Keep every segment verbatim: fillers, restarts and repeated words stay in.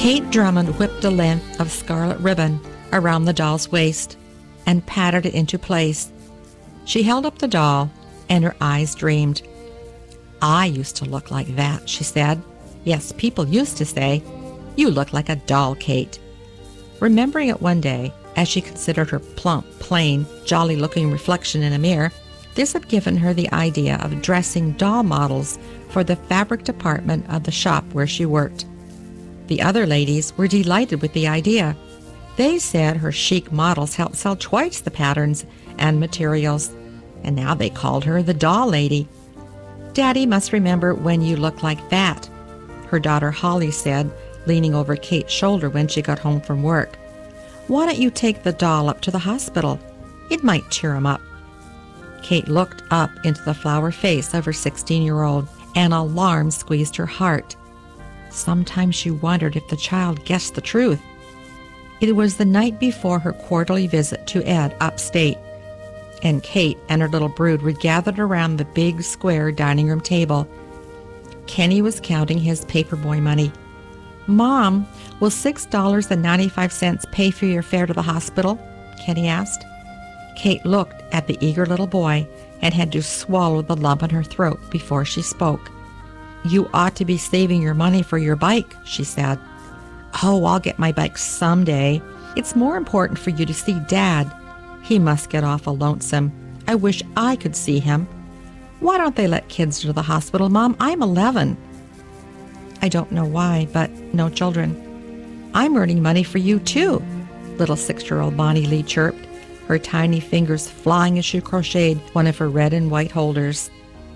Kate Drummond whipped a length of scarlet ribbon around the doll's waist and patted it into place. She held up the doll, and her eyes dreamed. "I used to look like that," she said. "Yes, people used to say, 'You look like a doll, Kate.'" Remembering it one day, as she considered her plump, plain, jolly-looking reflection in a mirror, this had given her the idea of dressing doll models for the fabric department of the shop where she worked. The other ladies were delighted with the idea. They said her chic models helped sell twice the patterns and materials, and now they called her the doll lady. "Daddy must remember when you look like that," her daughter Holly said, leaning over Kate's shoulder when she got home from work. "Why don't you take the doll up to the hospital? It might cheer him up." Kate looked up into the flower face of her sixteen-year-old, and alarm squeezed her heart. Sometimes she wondered if the child guessed the truth. It was the night before her quarterly visit to Ed upstate, and Kate and her little brood were gathered around the big square dining room table. Kenny was counting his paperboy money. "Mom, will six dollars and ninety-five cents pay for your fare to the hospital?" Kenny asked. Kate looked at the eager little boy and had to swallow the lump in her throat before she spoke. "You ought to be saving your money for your bike," she said. "Oh, I'll get my bike someday. It's more important for you to see Dad. He must get awful lonesome. I wish I could see him. Why don't they let kids to the hospital, Mom? I'm eleven. "I don't know why, but no children." "I'm earning money for you, too," little six-year-old Bonnie Lee chirped, her tiny fingers flying as she crocheted one of her red and white holders.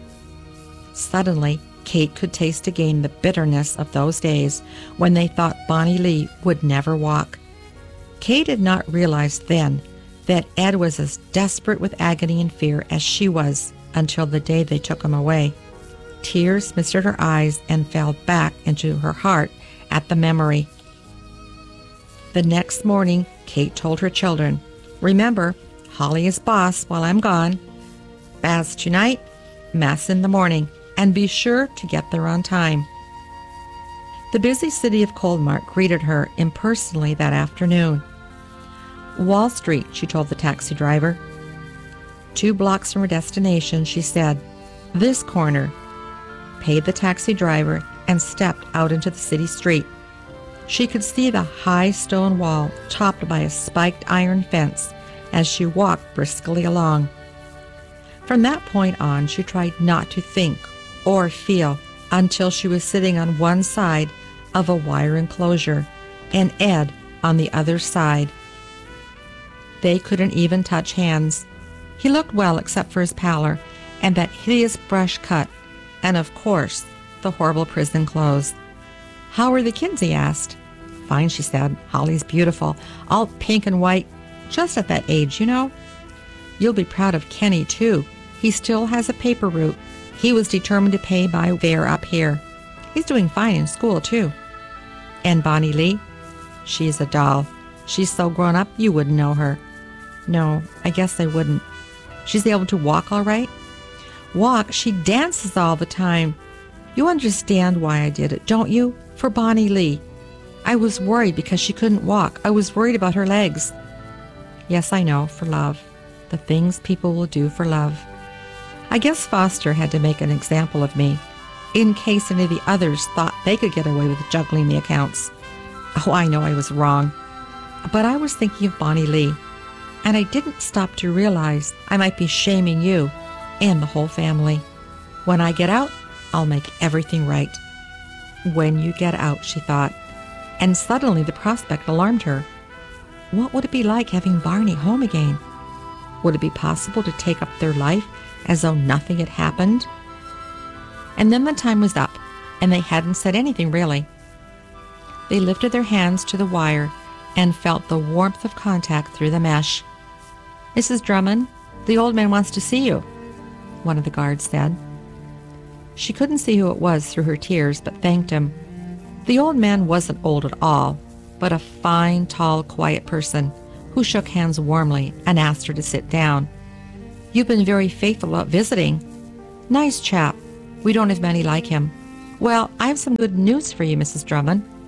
Suddenly, Kate could taste again the bitterness of those days when they thought Bonnie Lee would never walk. Kate had not realized then that Ed was as desperate with agony and fear as she was until the day they took him away. Tears misted her eyes and fell back into her heart at the memory. The next morning, Kate told her children, "Remember, Holly is boss while I'm gone. Baths tonight, mass in the morning, and be sure to get there on time." The busy city of Coldmark greeted her impersonally that afternoon. "Wall Street," she told the taxi driver. Two blocks from her destination, she said, "This corner," paid the taxi driver, and stepped out into the city street. She could see the high stone wall topped by a spiked iron fence as she walked briskly along. From that point on, she tried not to think or feel until she was sitting on one side of a wire enclosure and Ed on the other side. They couldn't even touch hands. He looked well except for his pallor and that hideous brush cut, and of course, the horrible prison clothes. "How are the kids?" he asked. "Fine," she said. "Holly's beautiful, all pink and white, just at that age, you know." "You'll be proud of Kenny, too. He still has a paper route. He was determined to pay my fare up here. He's doing fine in school, too." "And Bonnie Lee?" "She's a doll. She's so grown up you wouldn't know her." "No, I guess I wouldn't." "She's able to walk all right?" "Walk? She dances all the time. You understand why I did it, don't you? For Bonnie Lee. I was worried because she couldn't walk. I was worried about her legs." "Yes, I know, for love. The things people will do for love. I guess Foster had to make an example of me, in case any of the others thought they could get away with juggling the accounts. Oh, I know I was wrong. But I was thinking of Bonnie Lee, and I didn't stop to realize I might be shaming you and the whole family. When I get out, I'll make everything right." When you get out, she thought, and suddenly the prospect alarmed her. What would it be like having Barney home again? Would it be possible to take up their life as though nothing had happened? And then the time was up, and they hadn't said anything really. They lifted their hands to the wire and felt the warmth of contact through the mesh. "Missus Drummond, the old man wants to see you," one of the guards said. She couldn't see who it was through her tears, but thanked him. The old man wasn't old at all, but a fine, tall, quiet person who shook hands warmly and asked her to sit down. "You've been very faithful about visiting. Nice chap. We don't have many like him. Well, I have some good news for you, Missus Drummond."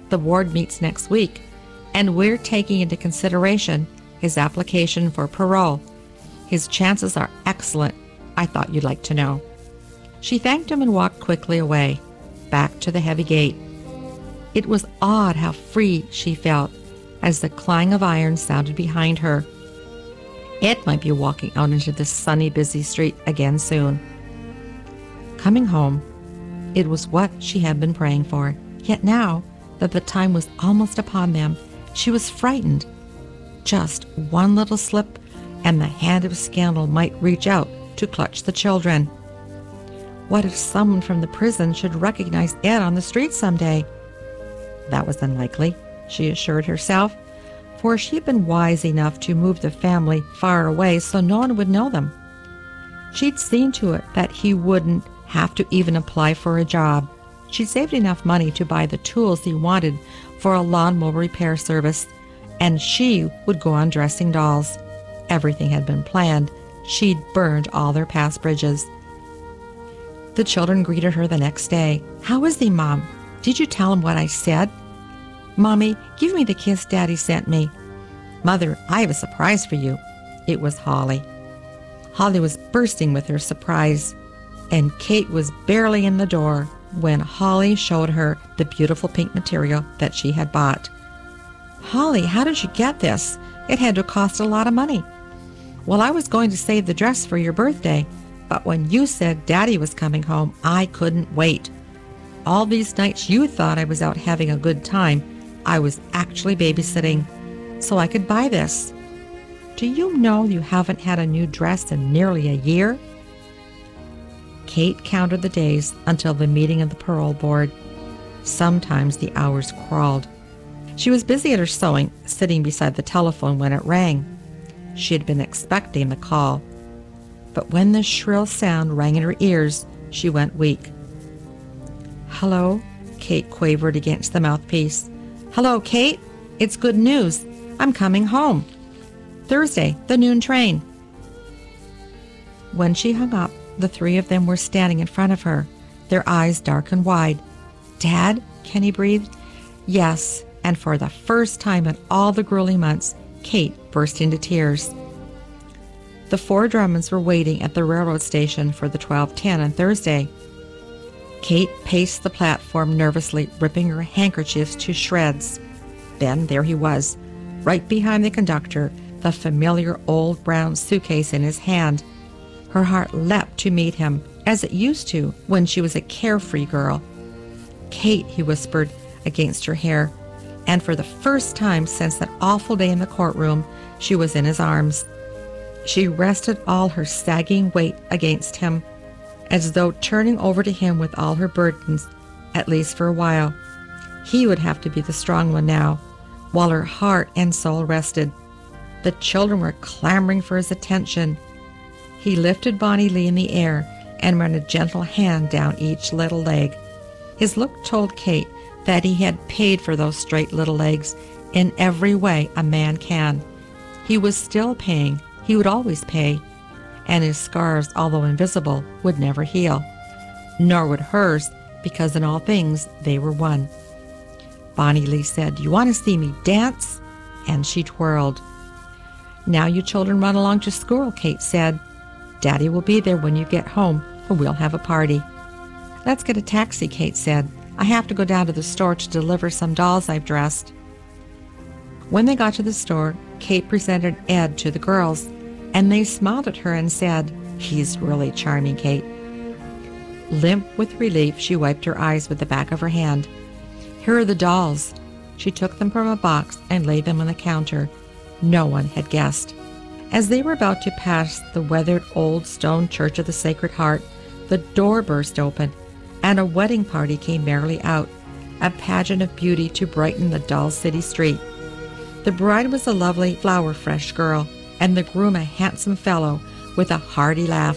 The board meets next week, and we're taking into consideration his application for parole. His chances are excellent. I thought you'd like to know." She thanked him and walked quickly away, back to the heavy gate. It was odd how free she felt as the clang of iron sounded behind her. Ed might be walking out into the sunny, busy street again soon. Coming home, it was what she had been praying for. Yet now that the time was almost upon them, she was frightened. Just one little slip, and the hand of scandal might reach out to clutch the children. What if someone from the prison should recognize Ed on the street someday? That was unlikely, she assured herself, for she had been wise enough to move the family far away so no one would know them. She'd seen to it that he wouldn't have to even apply for a job. She'd saved enough money to buy the tools he wanted for a lawnmower repair service, and she would go on dressing dolls. Everything had been planned. She'd burned all their past bridges. The children greeted her the next day. "How is he, Mom? Did you tell him what I said?" "Mommy, give me the kiss Daddy sent me." "Mother, I have a surprise for you." It was Holly. Holly was bursting with her surprise, and Kate was barely in the door when Holly showed her the beautiful pink material that she had bought. "Holly, how did you get this? It had to cost a lot of money." "Well, I was going to save the dress for your birthday, but when you said Daddy was coming home, I couldn't wait. All these nights you thought I was out having a good time, I was actually babysitting, so I could buy this. Do you know you haven't had a new dress in nearly a year?" Kate counted the days until the meeting of the parole board. Sometimes the hours crawled. She was busy at her sewing, sitting beside the telephone when it rang. She had been expecting the call, but when the shrill sound rang in her ears, she went weak. "Hello?" Kate quavered against the mouthpiece. "Hello, Kate? It's good news. I'm coming home. Thursday, the noon train." When she hung up, the three of them were standing in front of her, their eyes dark and wide. "Dad?" Kenny breathed. "Yes," and for the first time in all the grueling months, Kate burst into tears. The four Drummonds were waiting at the railroad station for the twelve ten on Thursday. Kate paced the platform nervously, ripping her handkerchiefs to shreds. Then there he was, right behind the conductor, the familiar old brown suitcase in his hand. Her heart leapt to meet him, as it used to when she was a carefree girl. "Kate," he whispered against her hair, and for the first time since that awful day in the courtroom, she was in his arms. She rested all her sagging weight against him, as though turning over to him with all her burdens, at least for a while. He would have to be the strong one now, while her heart and soul rested. The children were clamoring for his attention. He lifted Bonnie Lee in the air and ran a gentle hand down each little leg. His look told Kate that he had paid for those straight little legs in every way a man can. He was still paying. He would always pay. And his scars, although invisible, would never heal. Nor would hers, because in all things they were one. Bonnie Lee said, "Do you want to see me dance?" And she twirled. "Now you children run along to school," Kate said. "Daddy will be there when you get home, and we'll have a party." "Let's get a taxi," Kate said. "I have to go down to the store to deliver some dolls I've dressed." When they got to the store, Kate presented Ed to the girls, and they smiled at her and said, "He's really charming, Kate." Limp with relief, she wiped her eyes with the back of her hand. "Here are the dolls." She took them from a box and laid them on the counter. No one had guessed. As they were about to pass the weathered old stone Church of the Sacred Heart, the door burst open, and a wedding party came merrily out, a pageant of beauty to brighten the dull city street. The bride was a lovely, flower-fresh girl, and the groom a handsome fellow with a hearty laugh.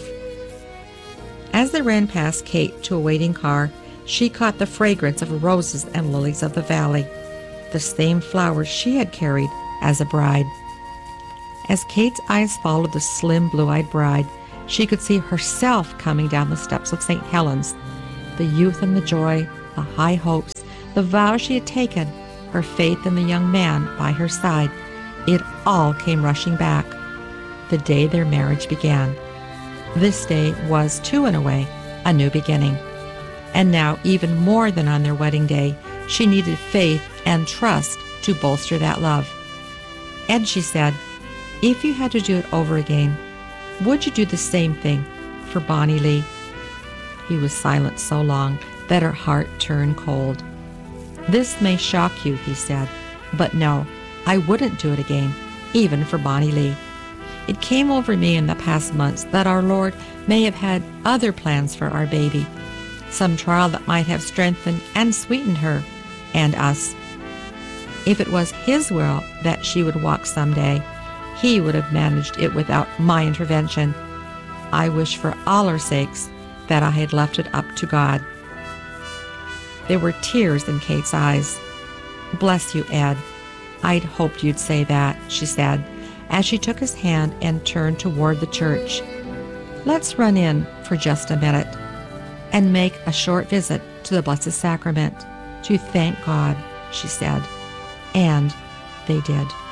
As they ran past Kate to a waiting car, she caught the fragrance of roses and lilies of the valley, the same flowers she had carried as a bride. As Kate's eyes followed the slim, blue-eyed bride, she could see herself coming down the steps of Saint Helens. The youth and the joy, the high hopes, the vows she had taken her faith in the young man by her side, it all came rushing back. The day their marriage began. This day was, too, in a way, a new beginning. And now, even more than on their wedding day, she needed faith and trust to bolster that love. And she said, if you had to do it over again, would you do the same thing for Bonnie Lee? He was silent so long that her heart turned cold. This may shock you, he said, but no, I wouldn't do it again, even for Bonnie Lee. It came over me in the past months that our Lord may have had other plans for our baby, some trial that might have strengthened and sweetened her and us. If it was His will that she would walk someday, He would have managed it without my intervention. I wish for all our sakes that I had left it up to God. There were tears in Kate's eyes. Bless you, Ed. I'd hoped you'd say that, she said, as she took his hand and turned toward the church. Let's run in for just a minute and make a short visit to the Blessed Sacrament to thank God, she said. And they did.